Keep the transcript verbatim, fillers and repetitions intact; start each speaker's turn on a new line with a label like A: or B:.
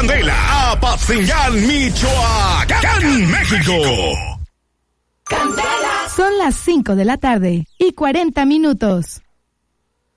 A: Candela, Apatzingán, Michoacán, México.
B: Son las cinco de la tarde y cuarenta minutos.